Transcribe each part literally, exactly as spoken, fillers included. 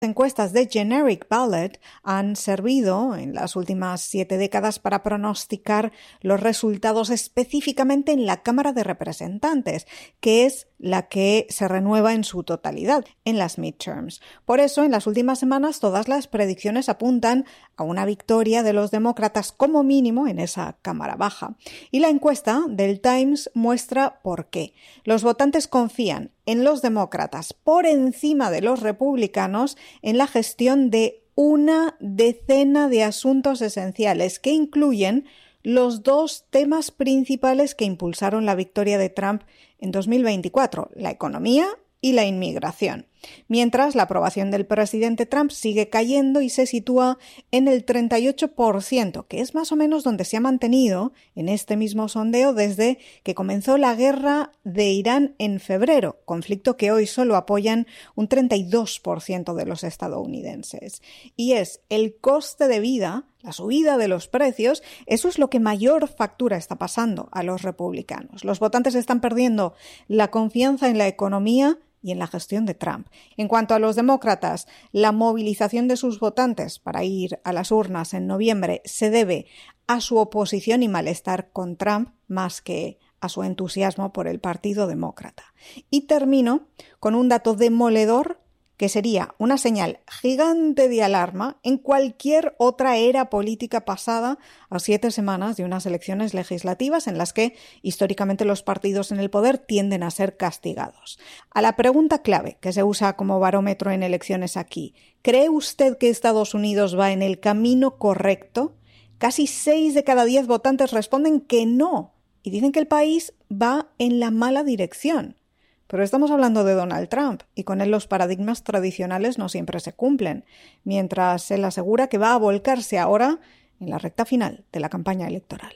encuestas de Generic Ballot han servido en las últimas siete décadas para pronosticar los resultados específicamente en la Cámara de Representantes, que es la que se renueva en su totalidad en las midterms. Por eso, en las últimas semanas, todas las predicciones apuntan a una victoria de los demócratas como mínimo en esa Cámara Baja. Y la encuesta del Times muestra por qué. Los votantes confían en los demócratas por encima de los republicanos en la gestión de una decena de asuntos esenciales que incluyen los dos temas principales que impulsaron la victoria de Trump en dos mil veinticuatro, la economía y la inmigración. Mientras, la aprobación del presidente Trump sigue cayendo y se sitúa en el treinta y ocho por ciento, que es más o menos donde se ha mantenido en este mismo sondeo desde que comenzó la guerra de Irán en febrero, conflicto que hoy solo apoyan un treinta y dos por ciento de los estadounidenses. Y es el coste de vida, la subida de los precios, eso es lo que mayor factura está pasando a los republicanos. Los votantes están perdiendo la confianza en la economía y en la gestión de Trump. En cuanto a los demócratas, la movilización de sus votantes para ir a las urnas en noviembre se debe a su oposición y malestar con Trump más que a su entusiasmo por el Partido Demócrata. Y termino con un dato demoledor que sería una señal gigante de alarma en cualquier otra era política pasada a siete semanas de unas elecciones legislativas en las que históricamente los partidos en el poder tienden a ser castigados. A la pregunta clave que se usa como barómetro en elecciones aquí, ¿cree usted que Estados Unidos va en el camino correcto? Casi seis de cada diez votantes responden que no y dicen que el país va en la mala dirección. Pero estamos hablando de Donald Trump y con él los paradigmas tradicionales no siempre se cumplen, mientras él asegura que va a volcarse ahora en la recta final de la campaña electoral.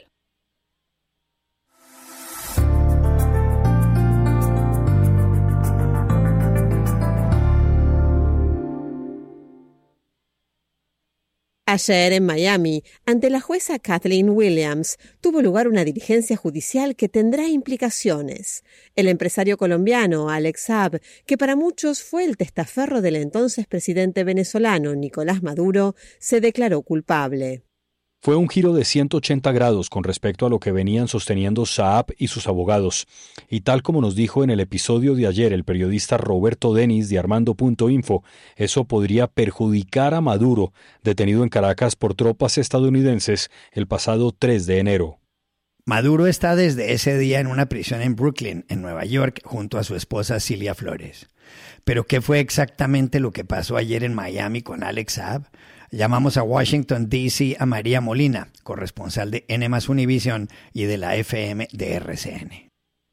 Ayer en Miami, ante la jueza Kathleen Williams, tuvo lugar una diligencia judicial que tendrá implicaciones. El empresario colombiano Alex Saab, que para muchos fue el testaferro del entonces presidente venezolano Nicolás Maduro, se declaró culpable. Fue un giro de ciento ochenta grados con respecto a lo que venían sosteniendo Saab y sus abogados. Y tal como nos dijo en el episodio de ayer el periodista Roberto Denis de Armando punto info, eso podría perjudicar a Maduro, detenido en Caracas por tropas estadounidenses el pasado tres de enero. Maduro está desde ese día en una prisión en Brooklyn, en Nueva York, junto a su esposa Cilia Flores. ¿Pero qué fue exactamente lo que pasó ayer en Miami con Alex Saab? Llamamos a Washington, D C a María Molina, corresponsal de N más Univisión y de la F M de R C N.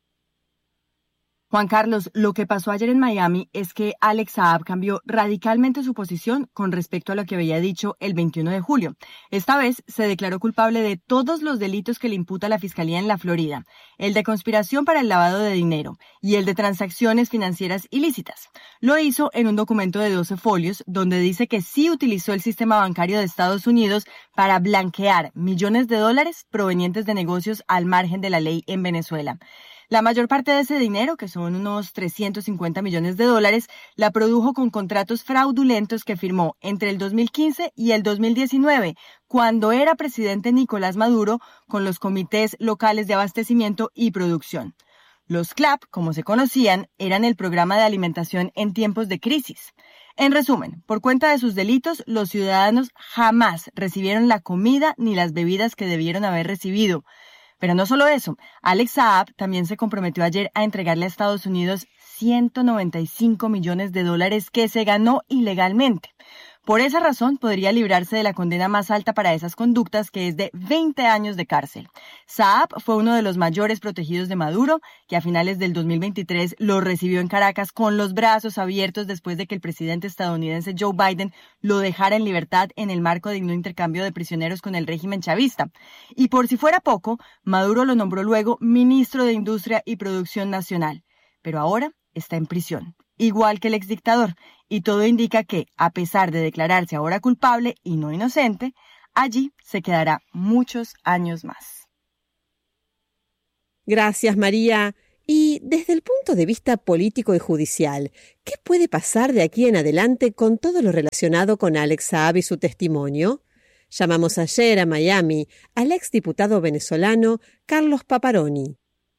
Juan Carlos, lo que pasó ayer en Miami es que Alex Saab cambió radicalmente su posición con respecto a lo que había dicho el veintiuno de julio. Esta vez se declaró culpable de todos los delitos que le imputa la Fiscalía en la Florida, el de conspiración para el lavado de dinero y el de transacciones financieras ilícitas. Lo hizo en un documento de doce folios donde dice que sí utilizó el sistema bancario de Estados Unidos para blanquear millones de dólares provenientes de negocios al margen de la ley en Venezuela. La mayor parte de ese dinero, que son unos trescientos cincuenta millones de dólares, la produjo con contratos fraudulentos que firmó entre el dos mil quince y el dos mil diecinueve, cuando era presidente Nicolás Maduro, con los comités locales de abastecimiento y producción. Los CLAP, como se conocían, eran el programa de alimentación en tiempos de crisis. En resumen, por cuenta de sus delitos, los ciudadanos jamás recibieron la comida ni las bebidas que debieron haber recibido. Pero no solo eso, Alex Saab también se comprometió ayer a entregarle a Estados Unidos ciento noventa y cinco millones de dólares que se ganó ilegalmente. Por esa razón, podría librarse de la condena más alta para esas conductas, que es de veinte años de cárcel. Saab fue uno de los mayores protegidos de Maduro, que a finales del dos mil veintitrés lo recibió en Caracas con los brazos abiertos después de que el presidente estadounidense Joe Biden lo dejara en libertad en el marco de un intercambio de prisioneros con el régimen chavista. Y por si fuera poco, Maduro lo nombró luego ministro de Industria y Producción Nacional. Pero ahora está en prisión, igual que el exdictador, y todo indica que, a pesar de declararse ahora culpable y no inocente, allí se quedará muchos años más. Gracias, María. Y desde el punto de vista político y judicial, ¿qué puede pasar de aquí en adelante con todo lo relacionado con Alex Saab y su testimonio? Llamamos ayer a Miami al exdiputado venezolano Carlos Paparoni.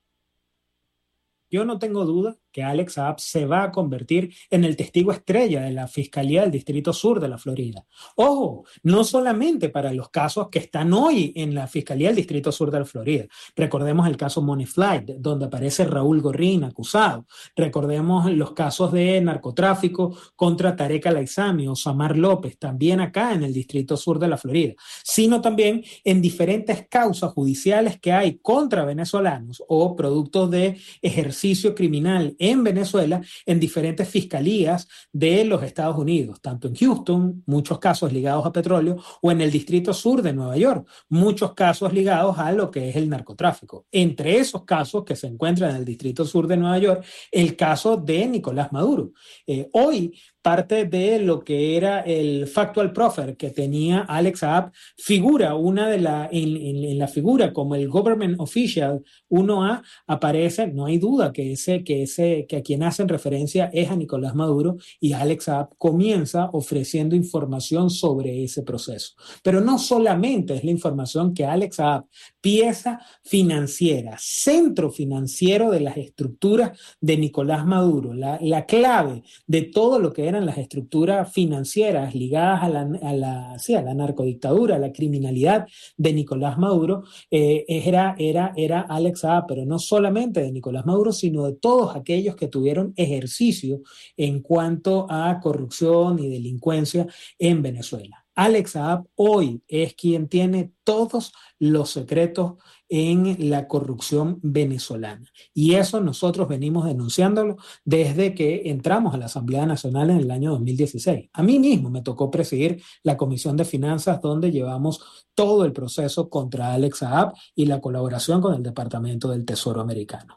Yo no tengo duda que Alex Saab se va a convertir en el testigo estrella de la Fiscalía del Distrito Sur de la Florida. Ojo, no solamente para los casos que están hoy en la Fiscalía del Distrito Sur de la Florida. Recordemos el caso Money Flight, donde aparece Raúl Gorrín acusado. Recordemos los casos de narcotráfico contra Tarek Al-Aizami o Samar López, también acá en el Distrito Sur de la Florida, sino también en diferentes causas judiciales que hay contra venezolanos o productos de ejercicio criminal en Venezuela en diferentes fiscalías de los Estados Unidos, tanto en Houston, muchos casos ligados a petróleo, o en el Distrito Sur de Nueva York, muchos casos ligados a lo que es el narcotráfico. Entre esos casos que se encuentran en el Distrito Sur de Nueva York, el caso de Nicolás Maduro. Eh, hoy, parte de lo que era el factual proffer que tenía Alex Saab figura una de la en, en, en la figura como el government official uno A aparece, no hay duda que ese que ese que a quien hacen referencia es a Nicolás Maduro, y Alex Saab comienza ofreciendo información sobre ese proceso. Pero no solamente es la información que Alex Saab, pieza financiera, centro financiero de las estructuras de Nicolás Maduro, la, la clave de todo lo que eran las estructuras financieras ligadas a la, a la, sí, a la narcodictadura, a la criminalidad de Nicolás Maduro, eh, era, era, era Alex Saab, pero no solamente de Nicolás Maduro, sino de todos aquellos que tuvieron ejercicio en cuanto a corrupción y delincuencia en Venezuela. Alex Saab hoy es quien tiene todos los secretos en la corrupción venezolana. Y eso nosotros venimos denunciándolo desde que entramos a la Asamblea Nacional en el año dos mil dieciséis. A mí mismo me tocó presidir la Comisión de Finanzas, donde llevamos todo el proceso contra Alex Saab y la colaboración con el Departamento del Tesoro americano.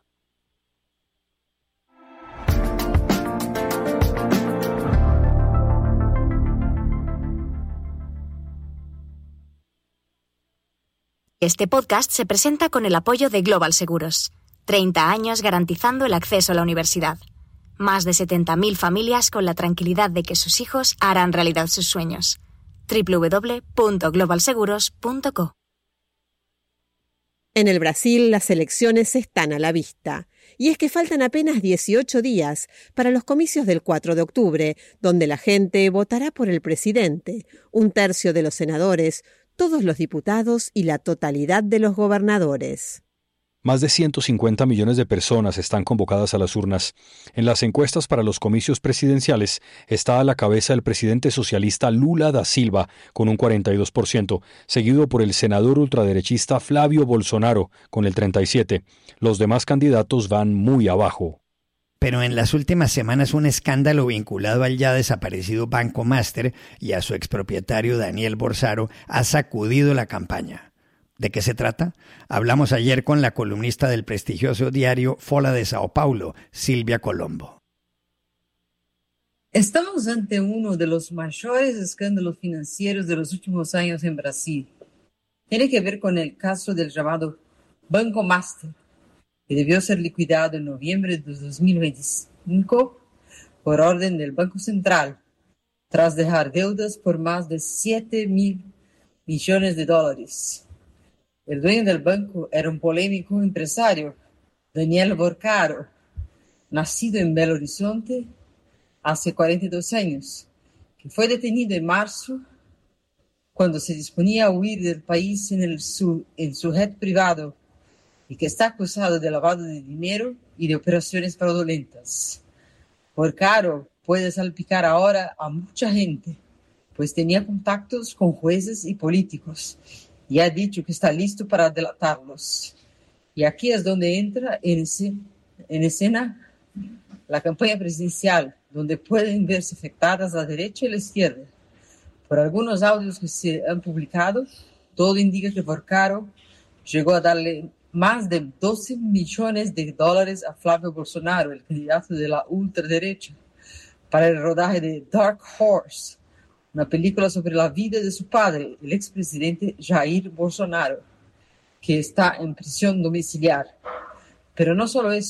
Este podcast se presenta con el apoyo de Global Seguros. treinta años garantizando el acceso a la universidad. Más de setenta mil familias con la tranquilidad de que sus hijos harán realidad sus sueños. doble u doble u doble u punto global seguros punto co. En el Brasil, las elecciones están a la vista. Y es que faltan apenas dieciocho días para los comicios del cuatro de octubre, donde la gente votará por el presidente, un tercio de los senadores, todos los diputados y la totalidad de los gobernadores. Más de ciento cincuenta millones de personas están convocadas a las urnas. En las encuestas para los comicios presidenciales está a la cabeza el presidente socialista Lula da Silva con un cuarenta y dos por ciento, seguido por el senador ultraderechista Flavio Bolsonaro con el treinta y siete por ciento. Los demás candidatos van muy abajo. Pero en las últimas semanas un escándalo vinculado al ya desaparecido Banco Master y a su expropietario Daniel Borsaro ha sacudido la campaña. ¿De qué se trata? Hablamos ayer con la columnista del prestigioso diario Folha de Sao Paulo, Silvia Colombo. Estamos ante uno de los mayores escándalos financieros de los últimos años en Brasil. Tiene que ver con el caso del llamado Banco Master, que debió ser liquidado en noviembre de dos mil veinticinco por orden del Banco Central, tras dejar deudas por más de siete mil millones de dólares. El dueño del banco era un polémico empresario, Daniel Borsaro, nacido en Belo Horizonte hace cuarenta y dos años, que fue detenido en marzo cuando se disponía a huir del país en, el su, en su jet privado, y que está acusado de lavado de dinero y de operaciones fraudulentas. Borsaro puede salpicar ahora a mucha gente, pues tenía contactos con jueces y políticos, y ha dicho que está listo para delatarlos. Y aquí es donde entra en, ese, en escena la campaña presidencial, donde pueden verse afectadas la derecha y la izquierda. Por algunos audios que se han publicado, todo indica que Borsaro llegó a darle más de doce millones de dólares a Flavio Bolsonaro, el candidato de la ultraderecha, para el rodaje de Dark Horse, una película sobre la vida de su padre, el expresidente Jair Bolsonaro, que está en prisión domiciliar. Pero no solo eso,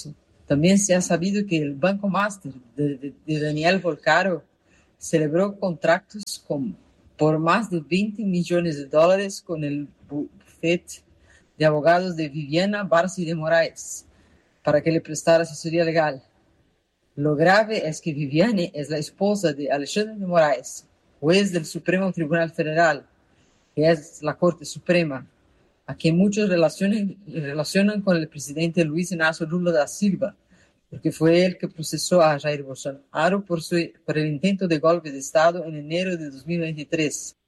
También se ha sabido que el Banco Master de, de, de Daniel Volcaro celebró contratos con, por más de veinte millones de dólares con el bufete de abogados de Viviana Barsi de Moraes para que le prestara asesoría legal. Lo grave es que Viviane es la esposa de Alexandre de Moraes, juez del Supremo Tribunal Federal, que es la Corte Suprema, a quien muchos relacionan, relacionan con el presidente Luis Inácio Lula da Silva, porque fue él que procesó a Jair Bolsonaro por, su, por el intento de golpe de Estado en enero de dos mil veintitrés.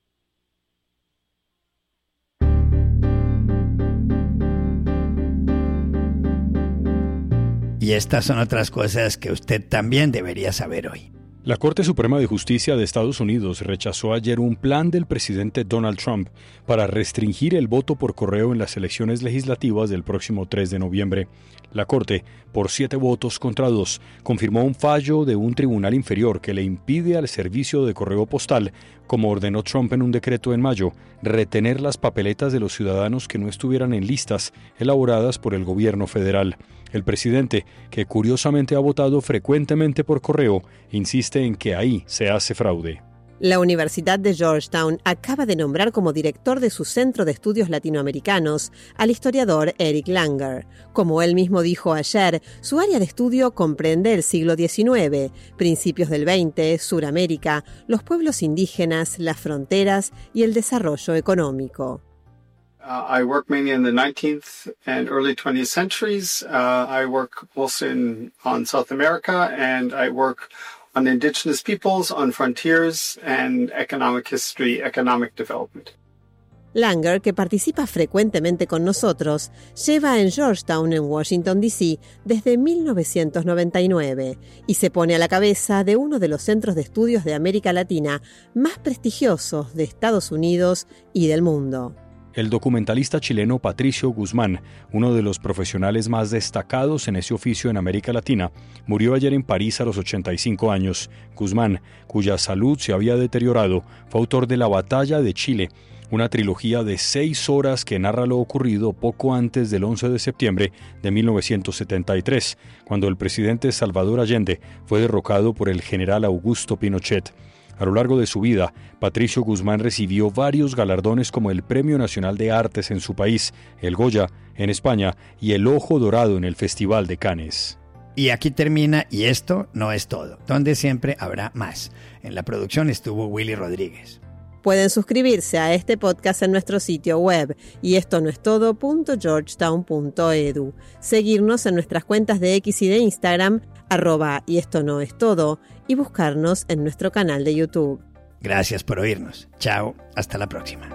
Y estas son otras cosas que usted también debería saber hoy. La Corte Suprema de Justicia de Estados Unidos rechazó ayer un plan del presidente Donald Trump para restringir el voto por correo en las elecciones legislativas del próximo tres de noviembre. La Corte, por siete votos contra dos, confirmó un fallo de un tribunal inferior que le impide al servicio de correo postal, como ordenó Trump en un decreto en mayo, retener las papeletas de los ciudadanos que no estuvieran en listas elaboradas por el gobierno federal. El presidente, que curiosamente ha votado frecuentemente por correo, insiste en que ahí se hace fraude. La Universidad de Georgetown acaba de nombrar como director de su Centro de Estudios Latinoamericanos al historiador Eric Langer. Como él mismo dijo ayer, su área de estudio comprende el siglo diecinueve, principios del veinte, Suramérica, los pueblos indígenas, las fronteras y el desarrollo económico. Uh, I work mainly in the nineteenth and early twentieth centuries. Uh, I work also in, on South America, and I work on indigenous peoples, on frontiers, and economic history, economic development. Langer, que participa frecuentemente con nosotros, lleva en Georgetown, en Washington, D C, desde mil novecientos noventa y nueve y se pone a la cabeza de uno de los centros de estudios de América Latina más prestigiosos de Estados Unidos y del mundo. El documentalista chileno Patricio Guzmán, uno de los profesionales más destacados en ese oficio en América Latina, murió ayer en París a los ochenta y cinco años. Guzmán, cuya salud se había deteriorado, fue autor de La Batalla de Chile, una trilogía de seis horas que narra lo ocurrido poco antes del once de septiembre de mil novecientos setenta y tres, cuando el presidente Salvador Allende fue derrocado por el general Augusto Pinochet. A lo largo de su vida, Patricio Guzmán recibió varios galardones como el Premio Nacional de Artes en su país, el Goya en España y el Ojo Dorado en el Festival de Cannes. Y aquí termina Y esto no es todo, donde siempre habrá más. En la producción estuvo Willy Rodríguez. Pueden suscribirse a este podcast en nuestro sitio web y esto no es todo punto georgetown punto edu. Seguirnos en nuestras cuentas de X y de Instagram, arroba y esto no es todo, y buscarnos en nuestro canal de YouTube. Gracias por oírnos. Chao, hasta la próxima.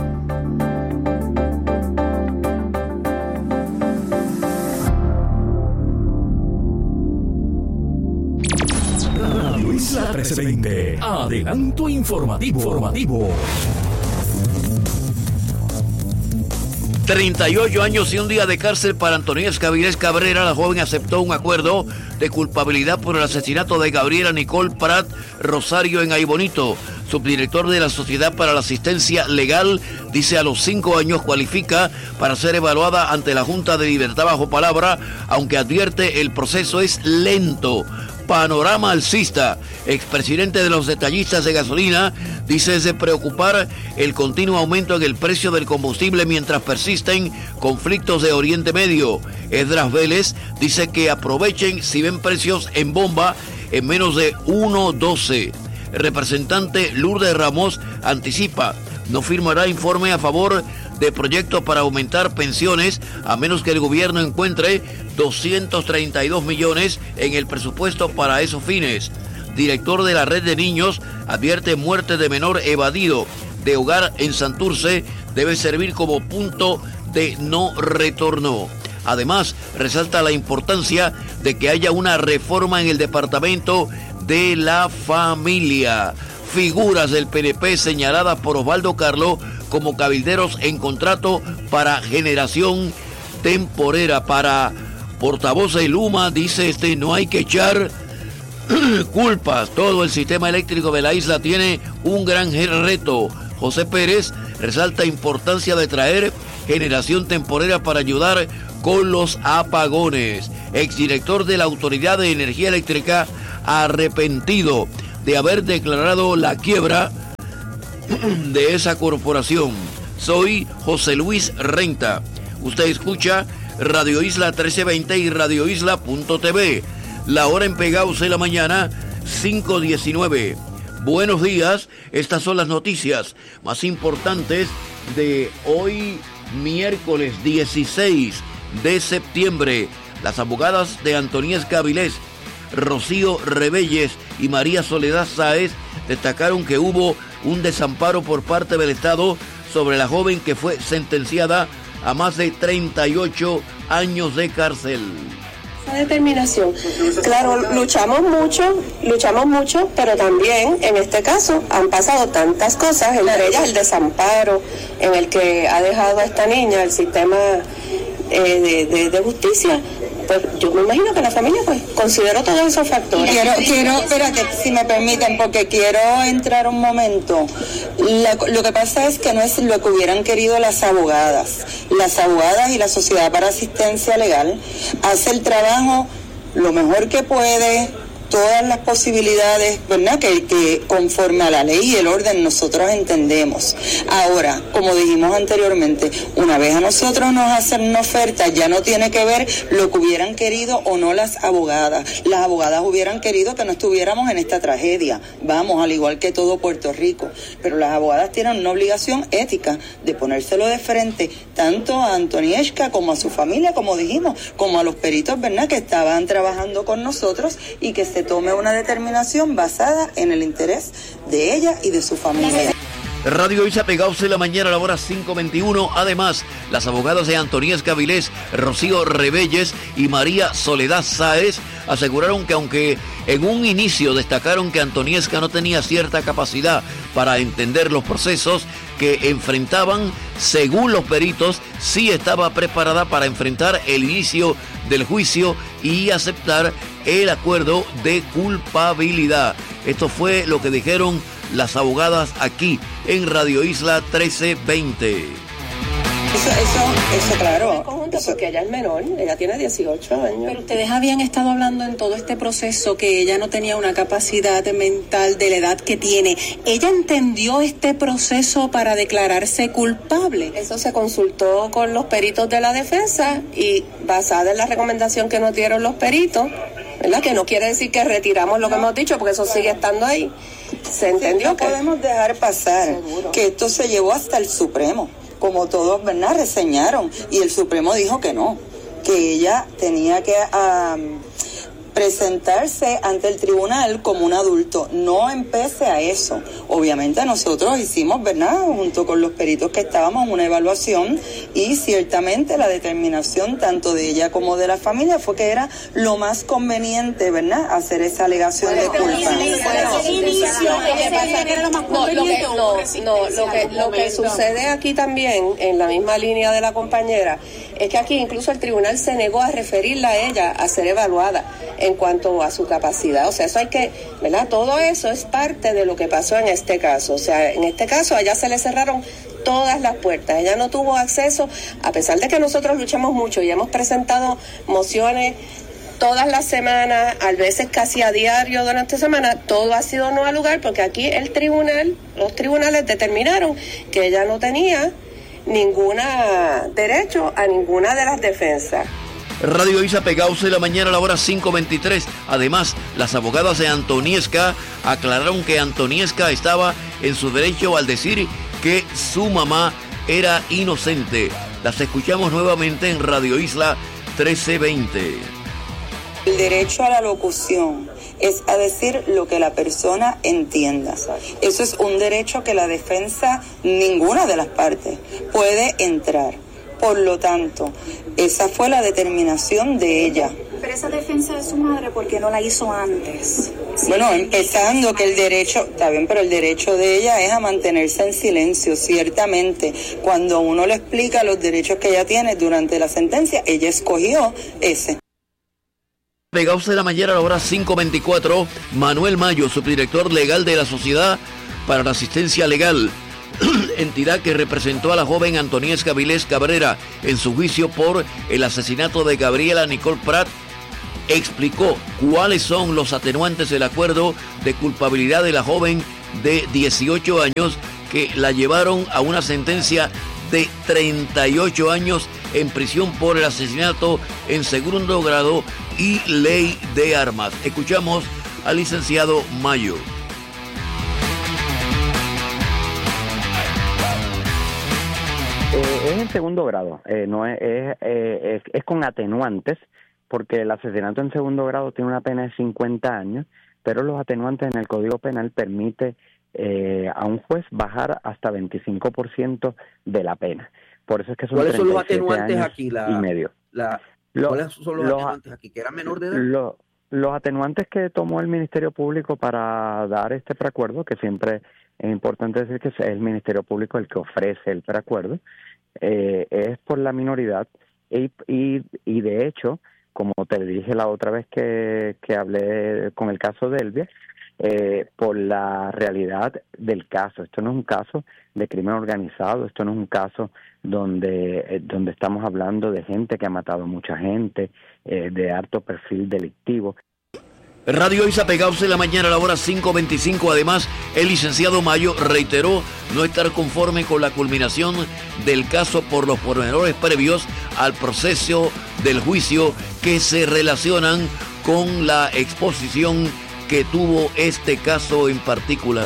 Radio Isla trece veinte. Adelanto informativo. informativo. treinta y ocho años y un día de cárcel para Antonieta Gavilés Cabrera. La joven aceptó un acuerdo de culpabilidad por el asesinato de Gabriela Nicole Prat Rosario en Aibonito. Subdirector de la Sociedad para la Asistencia Legal, dice a los cinco años cualifica para ser evaluada ante la Junta de Libertad Bajo Palabra, aunque advierte el proceso es lento. Panorama Alcista, expresidente de los detallistas de gasolina, dice de preocupar el continuo aumento en el precio del combustible mientras persisten conflictos de Oriente Medio. Esdras Vélez dice que aprovechen si ven precios en bomba en menos de uno doce. Representante Lourdes Ramos anticipa, no firmará informe a favor de proyectos para aumentar pensiones a menos que el gobierno encuentre doscientos treinta y dos millones en el presupuesto para esos fines. Director de la Red de Niños advierte muerte de menor evadido de hogar en Santurce debe servir como punto de no retorno. Además, resalta la importancia de que haya una reforma en el departamento de la familia. Figuras del P N P señaladas por Osvaldo Carlo como cabilderos en contrato para generación temporera. Para portavoz de Luma, dice este, no hay que echar culpas. Todo el sistema eléctrico de la isla tiene un gran reto. José Pérez resalta importancia de traer generación temporera para ayudar con los apagones. Exdirector de la Autoridad de Energía Eléctrica arrepentido de haber declarado la quiebra de esa corporación. Soy José Luis Renta. Usted escucha Radio Isla trece veinte y Radio Isla punto t v. La hora en Pegaos de la mañana, cinco diecinueve. Buenos días, estas son las noticias más importantes de hoy, miércoles dieciséis de septiembre. Las abogadas de Antoniesca Avilés, Rocío Rebelles y María Soledad Sáez destacaron que hubo un desamparo por parte del Estado sobre la joven que fue sentenciada a más de treinta y ocho años de cárcel. Determinación. Claro, luchamos mucho, luchamos mucho, pero también en este caso han pasado tantas cosas, entre ellas el desamparo en el que ha dejado a esta niña el sistema eh, de, de, de justicia. Pues yo me imagino que la familia pues consideró todos esos factores. Quiero, quiero, espérate, si me permiten, porque quiero entrar un momento. La, lo que pasa es que no es lo que hubieran querido las abogadas. Las abogadas y la Sociedad para Asistencia Legal hace el trabajo lo mejor que puede, todas las posibilidades, ¿verdad?, que, que conforme a la ley y el orden nosotros entendemos. Ahora, como dijimos anteriormente, una vez a nosotros nos hacen una oferta, ya no tiene que ver lo que hubieran querido o no las abogadas. Las abogadas hubieran querido que no estuviéramos en esta tragedia, vamos, al igual que todo Puerto Rico, pero las abogadas tienen una obligación ética de ponérselo de frente, tanto a Antoniesca como a su familia, como dijimos, como a los peritos, ¿verdad?, que estaban trabajando con nosotros, y que se tome una determinación basada en el interés de ella y de su familia. Radio Isla Pegaos en la mañana a la hora cinco veintiuno. Además, las abogadas de Antoniesca Avilés, Rocío Rebelles y María Soledad Sáez aseguraron que aunque en un inicio destacaron que Antoniesca no tenía cierta capacidad para entender los procesos que enfrentaban, según los peritos, sí estaba preparada para enfrentar el inicio del juicio y aceptar el acuerdo de culpabilidad. Esto fue lo que dijeron las abogadas aquí en Radio Isla trece veinte. Eso, eso, eso, claro. Conjunto, porque ella es menor, ella tiene dieciocho años. Pero ustedes habían estado hablando en todo este proceso que ella no tenía una capacidad mental de la edad que tiene. ¿Ella entendió este proceso para declararse culpable? Eso se consultó con los peritos de la defensa y basada en la recomendación que nos dieron los peritos, ¿verdad?, que no quiere decir que retiramos lo que hemos dicho, porque eso sigue estando ahí, se entendió sí, no que... No podemos dejar pasar Seguro. que esto se llevó hasta el Supremo, como todos, ¿verdad?, reseñaron, y el Supremo dijo que no, que ella tenía que um, presentarse ante el tribunal como un adulto, no empece a eso. Obviamente nosotros hicimos, ¿verdad?, junto con los peritos que estábamos, una evaluación, y ciertamente la determinación tanto de ella como de la familia fue que era lo más conveniente, ¿verdad?, hacer esa alegación de culpa. Lo que sucede aquí también, en la misma línea de la compañera, es que aquí incluso el tribunal se negó a referirla a ella a ser evaluada en cuanto a su capacidad. O sea, eso hay que, ¿verdad? Todo eso es parte de lo que pasó en este caso. O sea, en este caso a ella se le cerraron todas las puertas. Ella no tuvo acceso, a pesar de que nosotros luchamos mucho y hemos presentado mociones todas las semanas, a veces casi a diario durante la semana, todo ha sido no al lugar, porque aquí el tribunal, los tribunales determinaron que ella no tenía ningún derecho a ninguna de las defensas. Radio Isla Pegaos en la mañana a la hora cinco veintitrés. Además, las abogadas de Antoniesca aclararon que Antoniesca estaba en su derecho al decir que su mamá era inocente. Las escuchamos nuevamente en Radio Isla trece veinte. El derecho a la locución es a decir lo que la persona entienda. Eso es un derecho que la defensa, ninguna de las partes, puede entrar. Por lo tanto, esa fue la determinación de ella. Pero esa defensa de su madre, ¿por qué no la hizo antes? Bueno, empezando que el derecho, está bien, pero el derecho de ella es a mantenerse en silencio, ciertamente. Cuando uno le explica los derechos que ella tiene durante la sentencia, ella escogió ese. Pegaos de la mañana a la hora cinco veinticuatro. Manuel Mayo, subdirector legal de la Sociedad para la Asistencia Legal, entidad que representó a la joven Antoniesca Vilés Cabrera en su juicio por el asesinato de Gabriela Nicole Prat, explicó cuáles son los atenuantes del acuerdo de culpabilidad de la joven de dieciocho años que la llevaron a una sentencia de treinta y ocho años en prisión por el asesinato en segundo grado y ley de armas. Escuchamos al licenciado Mayo. Eh, es en segundo grado, eh, no es, es, eh, es, es con atenuantes, porque el asesinato en segundo grado tiene una pena de cincuenta años, pero los atenuantes en el Código Penal permite eh, a un juez bajar hasta veinticinco por ciento de la pena. Por eso es que son ¿Cuáles son los atenuantes años aquí? La, y medio. La, Lo, ¿Cuáles son los, los atenuantes aquí? ¿Que era menor de edad? Lo, los atenuantes que tomó el Ministerio Público para dar este preacuerdo, que siempre es importante decir que es el Ministerio Público el que ofrece el preacuerdo, eh, es por la minoridad y, y, y de hecho, como te dije la otra vez que, que hablé con el caso de Elvia, eh, por la realidad del caso. Esto no es un caso de crimen organizado, esto no es un caso donde, eh, donde estamos hablando de gente que ha matado a mucha gente, eh, de alto perfil delictivo. Radio Isa Pegados en la mañana a la hora cinco veinticinco. Además, el licenciado Mayo reiteró no estar conforme con la culminación del caso por los pormenores previos al proceso del juicio que se relacionan con la exposición que tuvo este caso en particular.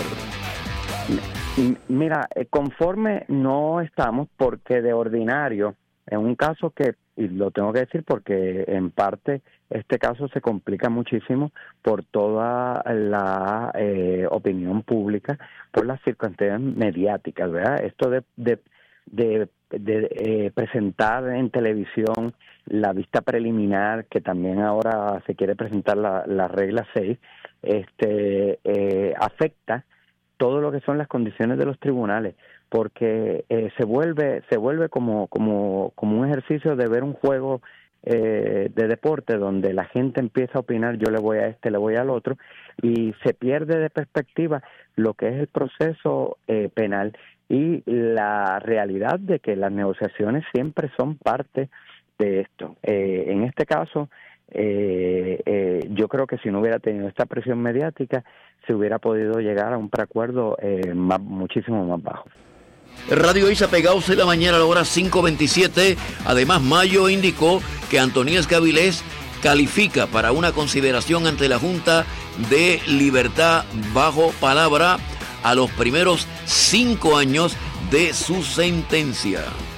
Mira, conforme no estamos, porque de ordinario, en un caso que, y lo tengo que decir porque en parte este caso se complica muchísimo por toda la eh, opinión pública, por las circunstancias mediáticas, ¿verdad? Esto de, de, de, de eh, presentar en televisión la vista preliminar, que también ahora se quiere presentar la, la regla seis, este, eh, afecta todo lo que son las condiciones de los tribunales, porque eh, se vuelve se vuelve como como como un ejercicio de ver un juego eh, de deporte donde la gente empieza a opinar, yo le voy a este, le voy al otro, y se pierde de perspectiva lo que es el proceso eh, penal y la realidad de que las negociaciones siempre son parte de esto. Eh, en este caso, eh, eh, yo creo que si no hubiera tenido esta presión mediática, se hubiera podido llegar a un preacuerdo eh, más, muchísimo más bajo. Radio Isa Pegados en la mañana a la hora cinco veintisiete. Además, Mayo indicó que Antoniesca Vilés califica para una consideración ante la Junta de Libertad bajo palabra a los primeros cinco años de su sentencia.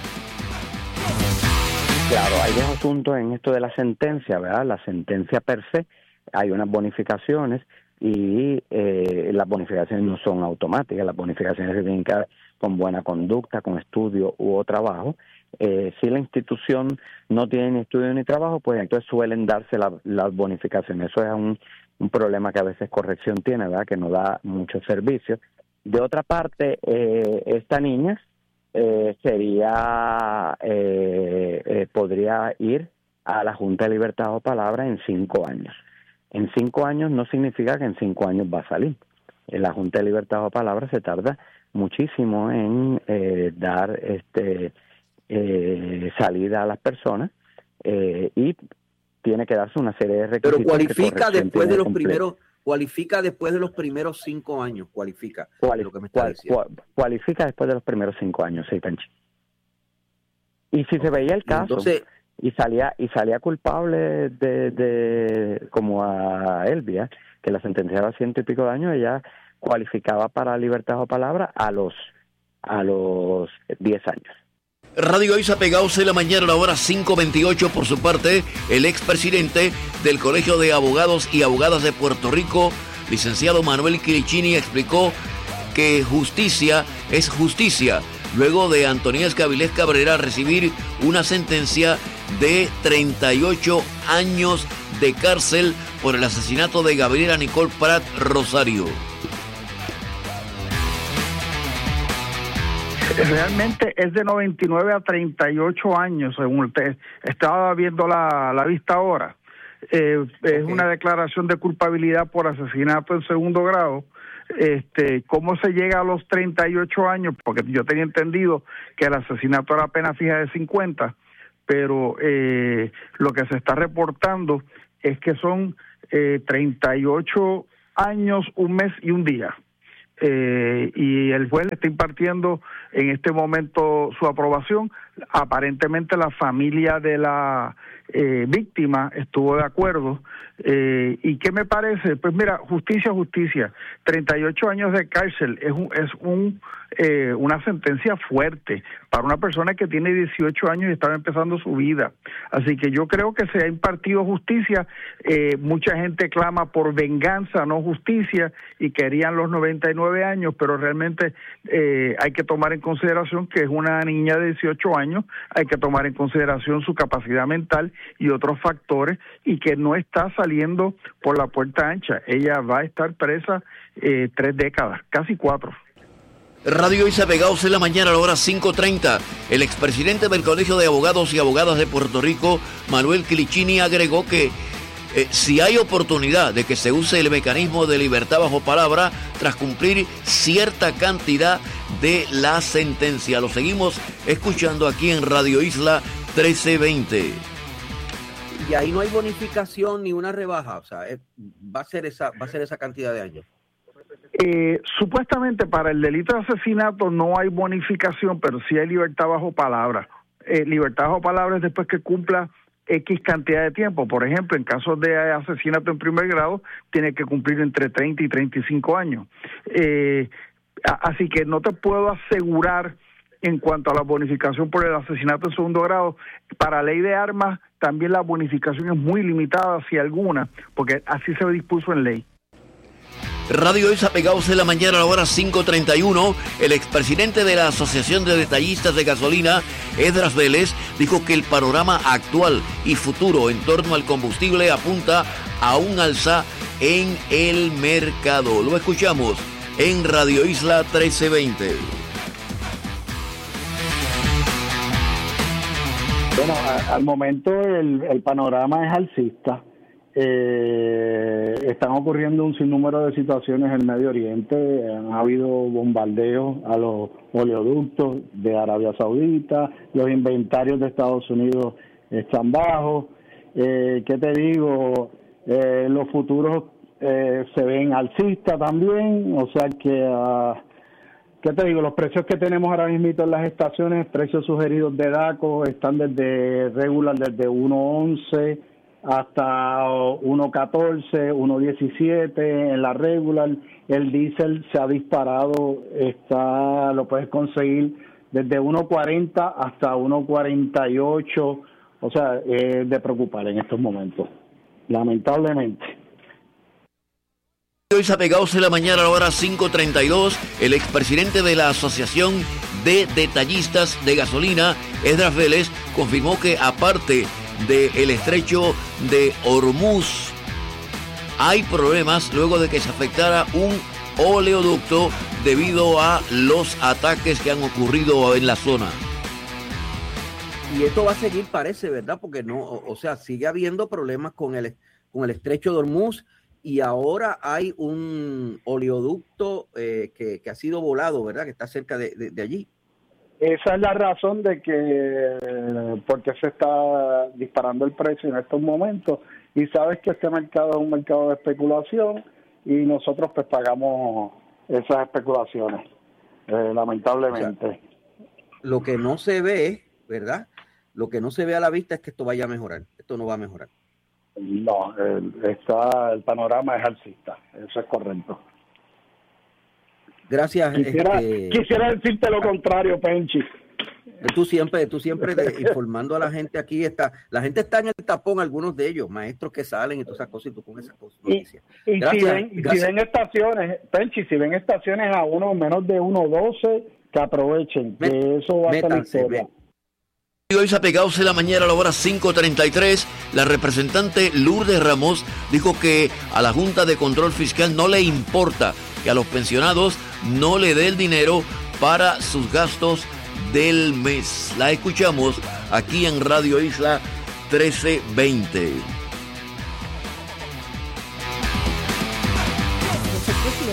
Claro, hay dos asuntos en esto de la sentencia, ¿verdad? La sentencia per se, hay unas bonificaciones y eh, las bonificaciones no son automáticas, las bonificaciones se tienen que dar con buena conducta, con estudio u trabajo. Eh, si la institución no tiene ni estudio ni trabajo, pues entonces suelen darse la, las bonificaciones. Eso es un, un problema que a veces corrección tiene, ¿verdad? Que no da muchos servicios. De otra parte, eh, esta niña eh, sería eh, eh, podría ir a la Junta de Libertad o Palabra en cinco años. En cinco años no significa que en cinco años va a salir. En la Junta de Libertad o Palabra se tarda muchísimo en eh, dar este eh, salida a las personas eh, y tiene que darse una serie de requisitos. Pero cualifica después de los completo. primeros, cualifica después de los primeros cinco años, cualifica. Cuali- lo que me está cual- diciendo. cual- cualifica después de los primeros cinco años, sí, Penchi. Y si se veía el caso Entonces, y salía y salía culpable de, de como a Elvia, que la sentenciaba a ciento y pico de años, ella cualificaba para libertad o palabra a los a los diez años. Radio Isa Pegados en la mañana a la hora cinco veintiocho. Por su parte, el expresidente del Colegio de Abogados y Abogadas de Puerto Rico, licenciado Manuel Quirichini, explicó que justicia es justicia, luego de Antoniesca Vilés Cabrera recibir una sentencia de treinta y ocho años de cárcel por el asesinato de Gabriela Nicole Prat Rosario. Realmente es de noventa y nueve a treinta y ocho años, según usted estaba viendo la, la vista ahora. Eh, es okay. Una declaración de culpabilidad por asesinato en segundo grado. este, cómo se llega a los treinta y ocho años, porque yo tenía entendido que el asesinato era pena fija de cincuenta, pero eh, lo que se está reportando es que son eh, treinta y ocho años, un mes y un día. Eh, y el juez le está impartiendo en este momento su aprobación. Aparentemente la familia de la eh, víctima estuvo de acuerdo. Eh, ¿Y qué me parece? Pues mira, justicia, justicia. treinta y ocho años de cárcel es un, es un eh, una sentencia fuerte para una persona que tiene dieciocho años y estaba empezando su vida. Así que yo creo que se ha impartido justicia. Eh, mucha gente clama por venganza, no justicia, y querían los noventa y nueve años, pero realmente eh, hay que tomar en consideración que es una niña de dieciocho años, hay que tomar en consideración su capacidad mental y otros factores, y que no está saliendo por la puerta ancha. Ella va a estar presa eh, tres décadas, casi cuatro. Radio Isa Pegados en la mañana a la hora cinco treinta. El expresidente del Colegio de Abogados y Abogadas de Puerto Rico, Manuel Clicchini, agregó que eh, si hay oportunidad de que se use el mecanismo de libertad bajo palabra tras cumplir cierta cantidad de la sentencia. Lo seguimos escuchando aquí en Radio Isla trece veinte. Y ahí no hay bonificación ni una rebaja, o sea, es, va a ser esa, va a ser esa cantidad de años. Eh, supuestamente para el delito de asesinato no hay bonificación, pero sí hay libertad bajo palabra. Eh, libertad bajo palabra es después que cumpla X cantidad de tiempo. Por ejemplo, en casos de asesinato en primer grado, tiene que cumplir entre treinta y treinta y cinco años. Eh, así que no te puedo asegurar en cuanto a la bonificación por el asesinato en segundo grado. Para ley de armas, también la bonificación es muy limitada, si alguna, porque así se dispuso en ley. Radio Isa Pegados en la mañana a la hora cinco treinta y uno. El expresidente de la Asociación de Detallistas de Gasolina, Esdras Vélez, dijo que el panorama actual y futuro en torno al combustible apunta a un alza en el mercado. Lo escuchamos en Radio Isla trece veinte. Bueno, a, al momento el, el panorama es alcista. Eh, están ocurriendo un sinnúmero de situaciones en el Medio Oriente. Han habido bombardeos a los oleoductos de Arabia Saudita, los inventarios de Estados Unidos están bajos. Eh, ¿Qué te digo? Eh, los futuros eh, se ven alcistas también, o sea que, uh, ¿qué te digo? Los precios que tenemos ahora mismo en las estaciones, precios sugeridos de DACO, están desde regular desde uno once hasta uno catorce, uno diecisiete en la regular. El diésel se ha disparado, está lo puedes conseguir desde uno cuarenta hasta uno cuarenta y ocho, o sea, es de preocupar en estos momentos, lamentablemente. Hoy se ha pegado en la mañana a la hora cinco treinta y dos. El expresidente de la Asociación de Detallistas de Gasolina, Esdras Vélez, confirmó que aparte del estrecho de Hormuz hay problemas luego de que se afectara un oleoducto debido a los ataques que han ocurrido en la zona. Y esto va a seguir, parece, ¿verdad? Porque no, o, o sea, sigue habiendo problemas con el, con el estrecho de Hormuz, y ahora hay un oleoducto eh, que, que ha sido volado, ¿verdad? Que está cerca de, de, de allí. Esa es la razón de que, por qué se está disparando el precio en estos momentos. Y sabes que este mercado es un mercado de especulación y nosotros pues pagamos esas especulaciones, eh, lamentablemente. O sea, lo que no se ve, ¿verdad? Lo que no se ve a la vista es que esto vaya a mejorar. Esto no va a mejorar. No, el, está, el panorama es alcista, eso es correcto. Gracias. Quisiera, este, quisiera decirte lo contrario, Penchi. Tú siempre, tú siempre de, informando a la gente aquí. Está, la gente está en el tapón, algunos de ellos, maestros que salen y todas esas cosas, y tú con esas cosas. Y, y gracias, si, ven, gracias. si ven estaciones, Penchi, si ven estaciones a uno menos de uno doce, que aprovechen, que Me, eso va a ser historia. Hoy se ha pegado en la mañana a la hora cinco treinta y tres. La representante Lourdes Ramos dijo que a la Junta de Control Fiscal no le importa que a los pensionados no le dé el dinero para sus gastos del mes. La escuchamos aquí en Radio Isla trece veinte. Yo soy presidenta de la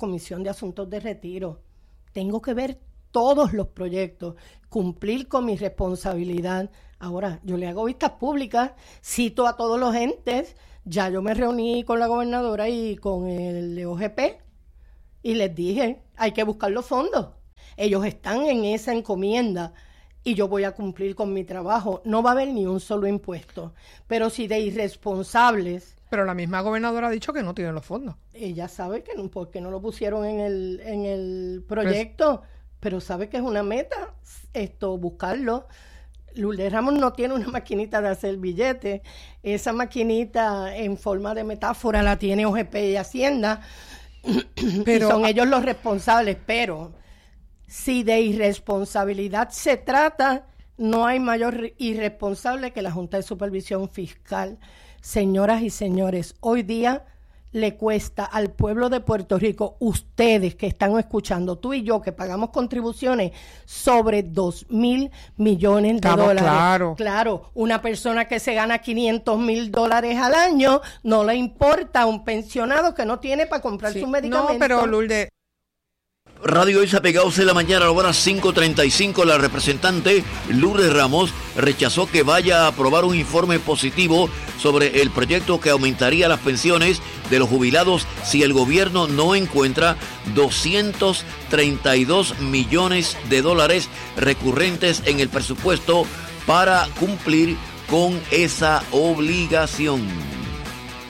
Comisión de Asuntos de Retiro. Tengo que ver todos los proyectos, cumplir con mi responsabilidad. Ahora, yo le hago vistas públicas, cito a todos los entes. Ya yo me reuní con la gobernadora y con el O G P y les dije, hay que buscar los fondos. Ellos están en esa encomienda y yo voy a cumplir con mi trabajo. No va a haber ni un solo impuesto. Pero si de irresponsables... Pero la misma gobernadora ha dicho que no tienen los fondos. Ella sabe que no, porque no lo pusieron en el, en el proyecto, pues, pero sabe que es una meta esto, buscarlo. Lourdes Ramos no tiene una maquinita de hacer billetes. Esa maquinita en forma de metáfora la tiene O G P y Hacienda. Pero, y son ellos los responsables, pero si de irresponsabilidad se trata, no hay mayor irresponsable que la Junta de Supervisión Fiscal. Señoras y señores, hoy día le cuesta al pueblo de Puerto Rico, ustedes que están escuchando, tú y yo que pagamos contribuciones, sobre dos mil millones de Estamos dólares. Claro. Claro, una persona que se gana quinientos mil dólares al año, no le importa a un pensionado que no tiene para comprar sí. su medicamento. No, pero Lourdes... Radio Isa Pegados en la mañana, a la hora cinco treinta y cinco, la representante Lourdes Ramos rechazó que vaya a aprobar un informe positivo sobre el proyecto que aumentaría las pensiones de los jubilados si el gobierno no encuentra doscientos treinta y dos millones de dólares recurrentes en el presupuesto para cumplir con esa obligación.